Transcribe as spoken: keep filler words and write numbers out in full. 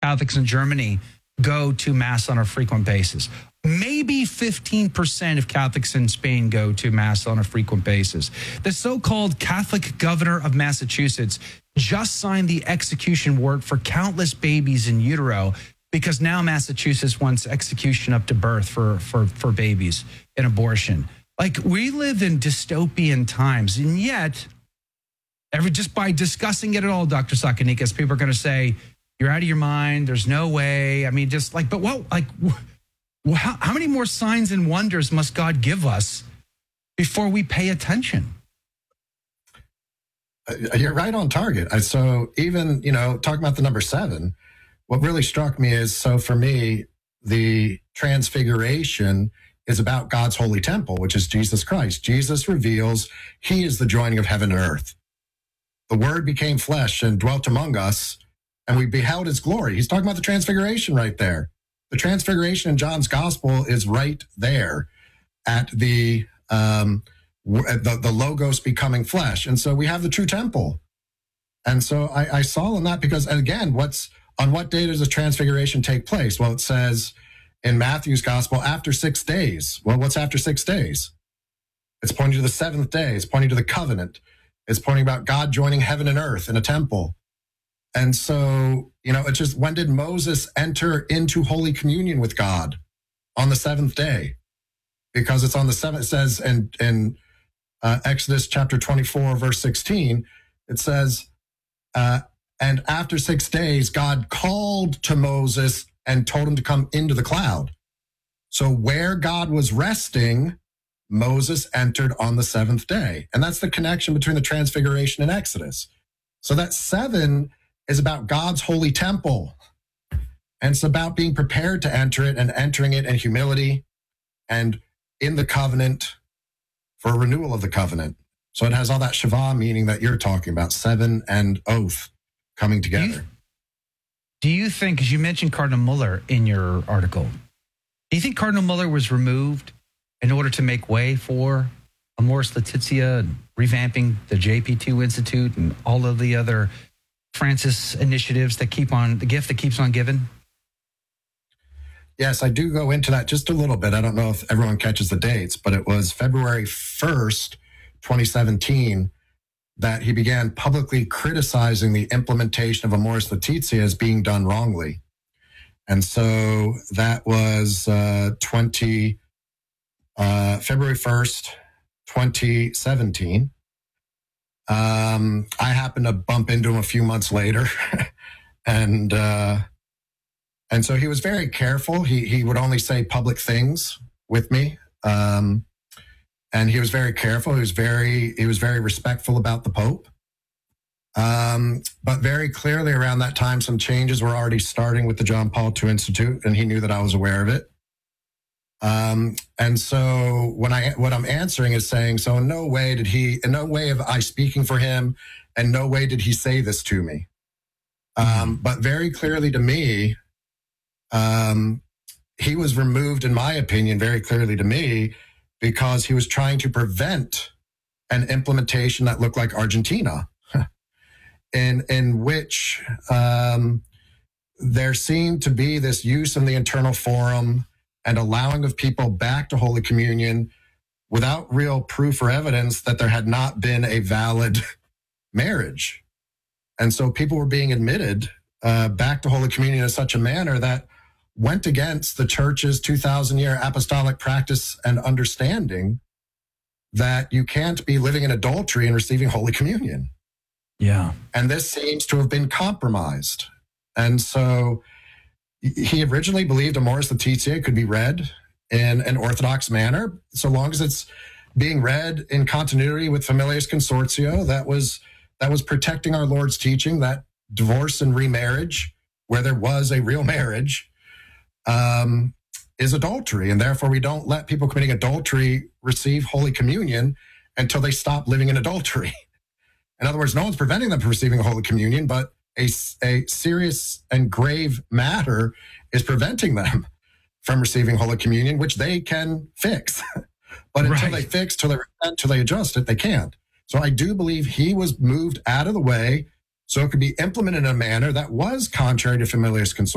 Catholics in Germany go to Mass on a frequent basis. Maybe fifteen percent of Catholics in Spain go to Mass on a frequent basis. The so-called Catholic governor of Massachusetts just signed the execution warrant for countless babies in utero because now Massachusetts wants execution up to birth for, for, for babies in abortion. Like, we live in dystopian times, and yet, every just by discussing it at all, Doctor Sakanikas, people are going to say, you're out of your mind, there's no way. I mean, just like, but what, like, how, how many more signs and wonders must God give us before we pay attention? You're right on target. So even, you know, talking about the number seven, what really struck me is, so for me, the transfiguration is about God's holy temple, which is Jesus Christ. Jesus reveals he is the joining of heaven and earth. The word became flesh and dwelt among us, and we beheld his glory. He's talking about the transfiguration right there. The transfiguration in John's gospel is right there at the, um, the, the Logos becoming flesh. And so we have the true temple. And so I, I saw in that because, and again, what's, on what day does the transfiguration take place? Well, it says in Matthew's gospel, after six days. Well, what's after six days? It's pointing to the seventh day. It's pointing to the covenant. It's pointing about God joining heaven and earth in a temple. And so, you know, it's just, when did Moses enter into Holy Communion with God? On the seventh day. Because it's on the seventh, it says in, in uh, Exodus chapter twenty-four, verse sixteen, it says, uh, and after six days, God called to Moses and told him to come into the cloud. So where God was resting, Moses entered on the seventh day. And that's the connection between the transfiguration and Exodus. So that seven is about God's holy temple. And it's about being prepared to enter it and entering it in humility and in the covenant for a renewal of the covenant. So it has all that Shavah meaning that you're talking about, seven and oath coming together. Do you, do you think, because you mentioned Cardinal Muller in your article, do you think Cardinal Muller was removed in order to make way for Amoris Laetitia, and revamping the J P two Institute and all of the other Francis initiatives that keep on, the gift that keeps on giving? Yes, I do go into that just a little bit. I don't know if everyone catches the dates, but it was February first, twenty seventeen, that he began publicly criticizing the implementation of Amoris Laetitia as being done wrongly. And so that was uh, twenty, uh, February first, twenty seventeen. Um, I happened to bump into him a few months later. and uh, and so he was very careful. He, he would only say public things with me. Um, and he was very careful. He was very, he was very respectful about the Pope. Um, but very clearly around that time, some changes were already starting with the John Paul the Second Institute, and he knew that I was aware of it. Um, and so when I, what I'm answering is saying, so in no way did he, in no way of I speaking for him, and no way did he say this to me. Um, but very clearly to me, um, he was removed, in my opinion, very clearly to me, because he was trying to prevent an implementation that looked like Argentina, in, in which, um, there seemed to be this use of the internal forum and allowing of people back to Holy Communion without real proof or evidence that there had not been a valid marriage. And so people were being admitted uh, back to Holy Communion in such a manner that went against the church's two thousand year apostolic practice and understanding that you can't be living in adultery and receiving Holy Communion. Yeah. And this seems to have been compromised. And so he originally believed Amoris Laetitia could be read in an Orthodox manner, so long as it's being read in continuity with Familiaris Consortio. That was that was protecting our Lord's teaching that divorce and remarriage, where there was a real marriage, um, is adultery, and therefore we don't let people committing adultery receive Holy Communion until they stop living in adultery. In other words, no one's preventing them from receiving Holy Communion, but a, a serious and grave matter is preventing them from receiving Holy Communion, which they can fix. But until Right. they fix, till they repent, until they adjust it, they can't. So I do believe he was moved out of the way so it could be implemented in a manner that was contrary to Familiaris Consortio.